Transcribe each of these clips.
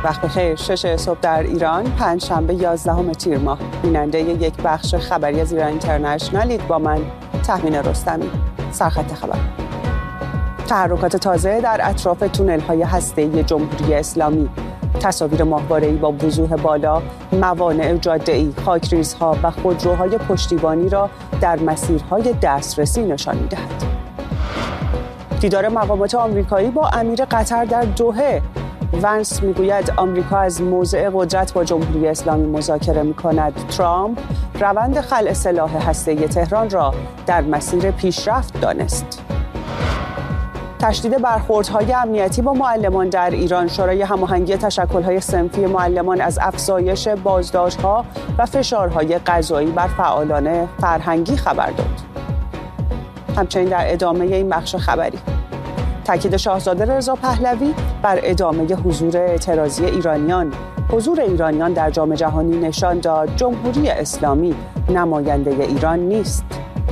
وقت بخیر. 6 صبح در ایران، پنجشنبه 11 تیر ماه. بیننده یک بخش خبری از ایران اینترنشنالید با من تهمین رستمی. سرخط خبر. تحرکات تازه در اطراف تونل‌های هسته‌ای جمهوری اسلامی. تصاویر ماهواره‌ای با وضوح بالا، موانع جاده‌ای، خاکریزها و خودروهای پشتیبانی را در مسیرهای دسترسی نشان می‌دهد. دیدار مقامات آمریکایی با امیر قطر در دوحه. ونس میگوید آمریکا از موضع قدرت با جمهوری اسلامی مذاکره می‌کند. ترامپ روند خلع سلاح هسته‌ای تهران را در مسیر پیشرفت دانست. تشدید برخوردهای امنیتی با معلمان در ایران. شورای هماهنگی تشکل‌های صنفی معلمان از افزایش بازداشت‌ها و فشارهای قضایی بر فعالان فرهنگی خبر داد. همچنین در ادامه این بخش خبری، تاکید شاهزاده رضا پهلوی بر ادامه حضور اعتراضی ایرانیان. حضور ایرانیان در جام جهانی نشان داد جمهوری اسلامی نماینده ایران نیست.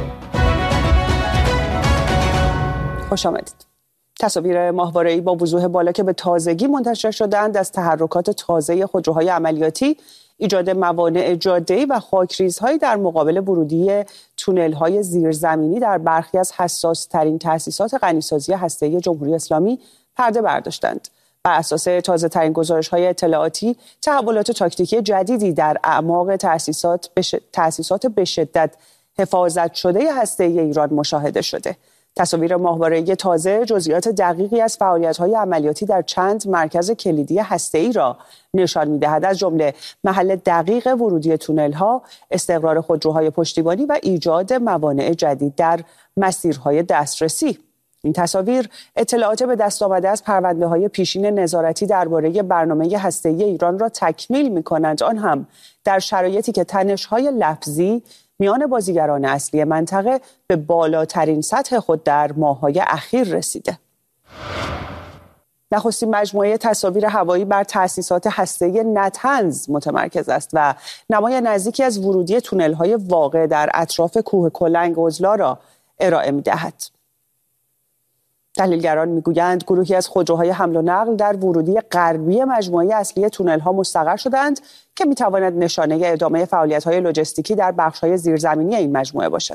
خوش آمدید. تصاویر ماهواره‌ای با وضوح بالا که به تازگی منتشر شدند از تحرکات تازه خودروهای عملیاتی، ایجاد موانع جاده‌ای و خاکریزهایی در مقابل ورودی تونل‌های زیرزمینی در برخی از حساس‌ترین تأسیسات غنیسازی هسته‌ای جمهوری اسلامی پرده برداشتند. بر اساس تازه‌ترین گزارش‌های اطلاعاتی، تحولات تاکتیکی جدیدی در اعماق تأسیسات به شدت حفاظت شده هسته‌ای ایران مشاهده شده. تصاویر ماهواره‌ای تازه جزئیات دقیقی از فعالیت‌های عملیاتی در چند مرکز کلیدی هسته‌ای را نشان می‌دهد، از جمله محل دقیق ورودی تونل‌ها، استقرار خودروهای پشتیبانی و ایجاد موانع جدید در مسیرهای دسترسی. این تصاویر اطلاعات به دست آمده از پرونده‌های پیشین نظارتی درباره برنامه هسته‌ای ایران را تکمیل می‌کنند، آن هم در شرایطی که تنش‌های لفظی میان بازیگران اصلی منطقه به بالاترین سطح خود در ماه‌های اخیر رسیده. نخستین مجموعه تصاویر هوایی بر تأسیسات هسته‌ای نطنز متمرکز است و نمای نزدیکی از ورودی تونل‌های واقع در اطراف کوه کلنگ اوزلا را ارائه می‌دهد. تحلیلگران میگویند گروهی از خودروهای حمل و نقل در ورودی غربی مجموعه اصلی تونل‌ها مستقر شدند که می‌تواند نشانه ادامه فعالیت‌های لوجستیکی در بخش‌های زیرزمینی این مجموعه باشد.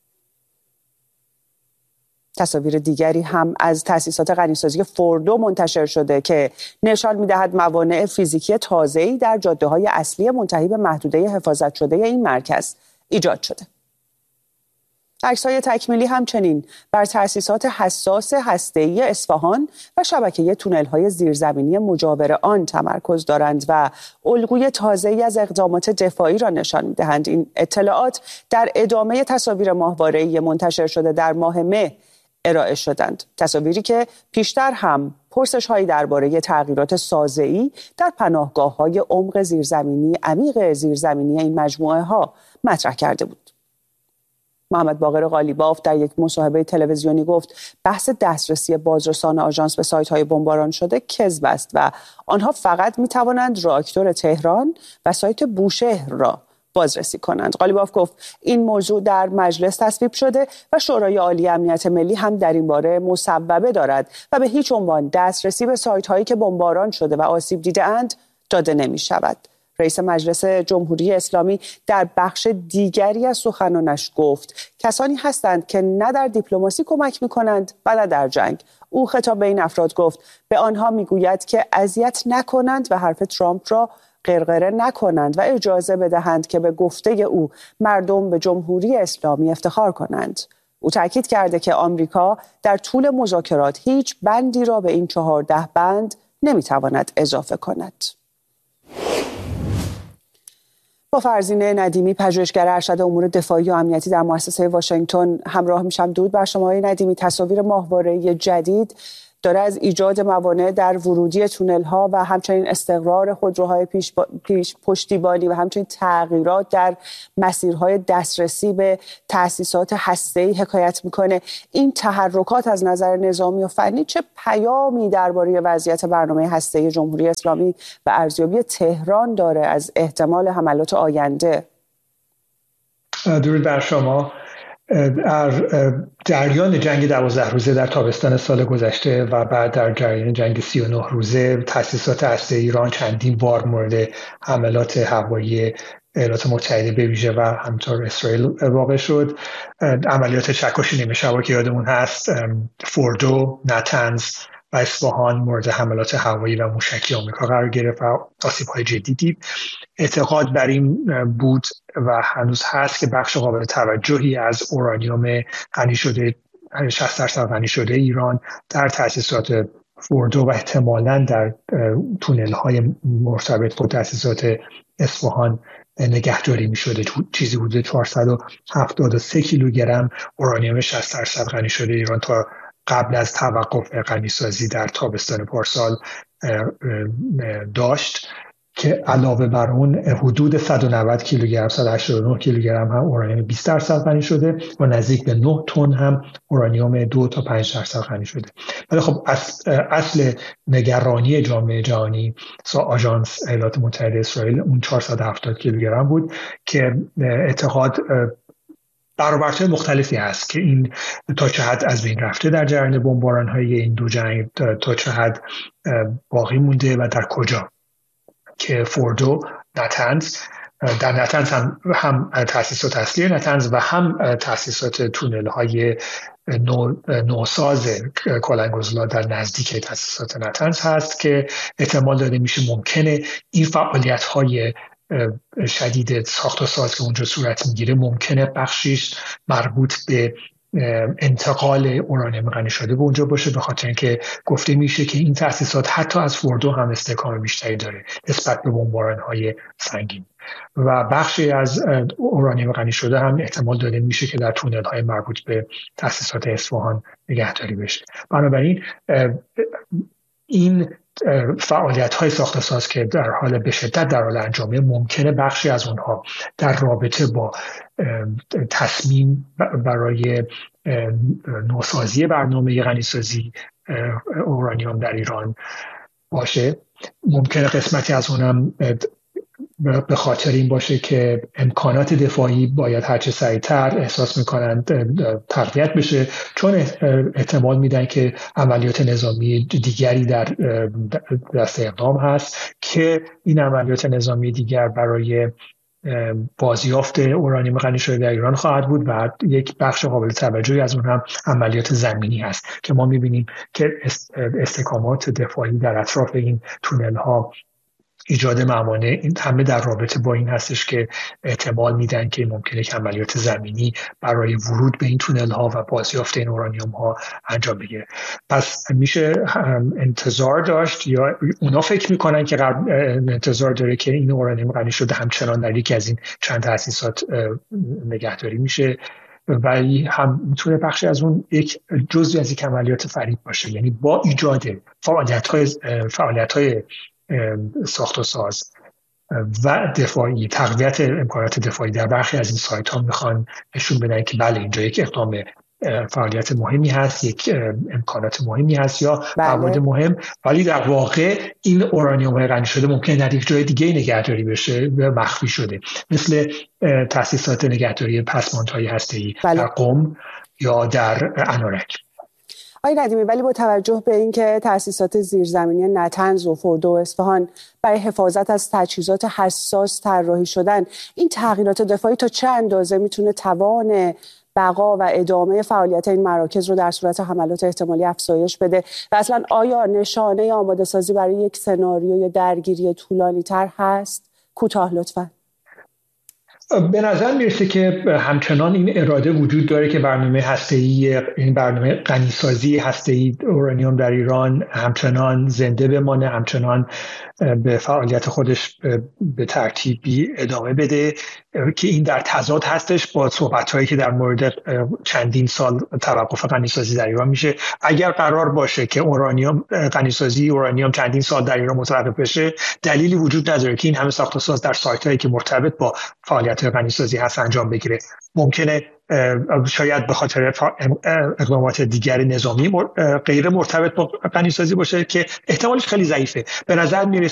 تصاویر دیگری هم از تأسیسات غنیسازی فوردو منتشر شده که نشان می‌دهد موانع فیزیکی تازه‌ای در جاده‌های اصلی منتهی به محدوده حفاظت شده این مرکز ایجاد شده. عکس‌های تکمیلی همچنین بر تأسیسات حساس هسته‌ای اصفهان و شبکه تونل‌های زیرزمینی مجاور آن تمرکز دارند و الگوی تازه‌ای از اقدامات دفاعی را نشان می‌دهند. این اطلاعات در ادامه تصاویر ماهواره‌ای منتشر شده در ماه مه ارائه شدند. تصاویری که پیشتر هم پرسش‌هایی درباره تغییرات سازه‌ای در پناهگاه‌های عمق عمیق زیرزمینی این مجموعه‌ها مطرح کرده بود. محمد باقر قالیباف در یک مصاحبه تلویزیونی گفت بحث دسترسی بازرسان آژانس به سایت‌های بمباران شده کذب است و آنها فقط می‌توانند راکتور تهران و سایت بوشهر را بازرسی کنند. قالیباف گفت این موضوع در مجلس تصویب شده و شورای عالی امنیت ملی هم در این باره مصوبه دارد و به هیچ عنوان دسترسی به سایت‌هایی که بمباران شده و آسیب دیده‌اند داده نمی‌شود. رئیس مجلس جمهوری اسلامی در بخش دیگری از سخنانش گفت کسانی هستند که نه در دیپلماسی کمک می‌کنند و نه در جنگ. او خطاب به این افراد گفت به آنها می‌گوید که اذیت نکنند و حرف ترامپ را غرغره نکنند و اجازه بدهند که به گفته او مردم به جمهوری اسلامی افتخار کنند. او تاکید کرده که آمریکا در طول مذاکرات هیچ بندی را به این 14 بند نمی‌تواند اضافه کند. با فرزین ندیمی، پژوهشگر ارشد امور دفاعی و امنیتی در مؤسسه واشنگتن همراه میشم. درود بر شما آقای ندیمی. تصاویر ماهواره‌ای جدید داره از ایجاد موانع در ورودی تونل‌ها و همچنین استقرار خودروهای پشتیبانی و همچنین تغییرات در مسیرهای دسترسی به تأسیسات هسته‌ای حکایت میکنه. این تحرکات از نظر نظامی و فنی چه پیامی درباره وضعیت برنامه هسته‌ای جمهوری اسلامی و ارزیابی تهران داره از احتمال حملات آینده؟ درود بر شما. در جریان جنگ 12 روزه در تابستان سال گذشته و بعد در جریان جنگ 39 روزه تأسیسات هسته ایران چندین بار مورد حملات هوایی ایالات متحده به ویژه و همینطور اسرائیل واقع شد. عملیات چکش نیمه شبا که یادمون هست، فوردو، نتنز و اصفهان مورد حملات هوایی و موشکی آمریکا قرار گرفت و آسیب‌های جدی دید. اعتقاد بر این بود و هنوز هست که بخش قابل توجهی از اورانیوم غنی شده 60% غنی شده ایران در تأسیسات فوردو و احتمالاً در تونل‌های مرتبط با تأسیسات اصفهان نگهداری می‌شده. چیزی حدود 473 کیلوگرم اورانیوم 60% غنی شده ایران تا قبل از توقف غنیسازی در تابستان پارسال داشت که علاوه بر اون حدود 190 کیلوگرم 189 کیلوگرم هم اورانیوم 20% غنی شده و نزدیک به 9 تن هم اورانیوم 2 تا 5% غنی شده. ولی خب اصل نگرانی جامعه جهانی آژانس ایالات متحده اسرائیل اون 470 کیلوگرم بود که اعتقاد برآوردهای مختلفی هست که این تا چه حد از بین رفته در جریان بمباران‌های این دو جنگ، تا چه حد باقی مونده و در کجا، که فوردو، نتنز، در نتنز هم تأسیسات اصلی نتنز و هم تأسیسات تونل‌های نوساز کلنگوزلا در نزدیک تأسیسات نتنز هست که احتمال داده میشه ممکنه این فعالیت‌های شدید ساخت و ساز که اونجا صورت میگیره ممکنه بخشیش مربوط به انتقال اورانیوم غنی شده به اونجا باشه، به خاطر اینکه گفته میشه که این تأسیسات حتی از فوردو هم استحکام بیشتری داره نسبت به بمباران‌های سنگین و بخشی از اورانیوم غنی شده هم احتمال داده میشه که در تونل‌های مربوط به تأسیسات اصفهان نگهداری بشه. بنابراین این فعالیت‌های ساخت و ساز که در حال به شدت در حال انجامه ممکنه بخشی از اونها در رابطه با تصمیم برای نوسازی برنامه غنیسازی اورانیوم در ایران باشه. ممکنه قسمتی از اونم به خاطر این باشه که امکانات دفاعی باید هرچه سریعتر احساس میکنند تقویت بشه، چون احتمال میدن که عملیات نظامی دیگری در دست اقدام هست که این عملیات نظامی دیگر برای بازیافت اورانیوم غنی شده در ایران خواهد بود و یک بخش قابل توجهی از اون هم عملیات زمینی هست که ما میبینیم که استحکامات دفاعی در اطراف این تونل ها ایجاد موانع این همه در رابطه با این هستش که احتمال میدن که ممکنه که عملیات زمینی برای ورود به این تونل ها و بازیافت این اورانیوم ها انجام بگیره. پس میشه انتظار داشت یا اونا فکر میکنن که انتظار داره که این اورانیوم غنی شده همچنان در یکی از این چند تأسیسات نگهداری میشه و هم میتونه بخشی از اون یک جزئی از یک عملیات فریب باشه، یعنی با ایجاد فعالیت‌های ساخت و ساز و دفاعی، تقویت امکانات دفاعی در برخی از این سایت ها میخوان نشون بدن که بله اینجا یک اقدام فعالیت مهمی هست، یک امکانات مهمی هست یا مواد مهم، ولی در واقع این اورانیوم غنی شده ممکن در یک جای دیگه نگهداری بشه و مخفی شده، مثل تأسیسات نگهداری پسماندهای هسته‌ای در قم یا در انارک. آقای ندیمی، ولی با توجه به اینکه تأسیسات زیرزمینی نتنز و فوردو و اصفهان برای حفاظت از تجهیزات حساس طراحی شدن، این تغییرات دفاعی تا چه اندازه میتونه توان بقا و ادامه فعالیت این مراکز رو در صورت حملات احتمالی افزایش بده و اصلا آیا نشانه آماده سازی برای یک سناریوی درگیری طولانی تر هست؟ کوتاه لطفاً. به نظر میرسه که همچنان این اراده وجود داره که برنامه هسته‌ای، این برنامه غنیسازی هسته‌ای اورانیوم در ایران همچنان زنده بمانه، همچنان به فعالیت خودش به ترتیبی ادامه بده، که این در تضاد هستش با صحبت‌هایی که در مورد چندین سال توقف غنیسازی در ایران میشه. اگر قرار باشه که غنیسازی اورانیوم چندین سال در ایران متوقف بشه، دلیلی وجود نداره که این همه ساخت و ساز در سایت‌هایی که مرتبط با فعالیت غنیسازی هست انجام بگیره. ممکنه شاید به خاطر اقدامات دیگر نظامی غیر مرتبط با غنیسازی باشه که احتمالش خیلی ضعیفه. به نظر میرسه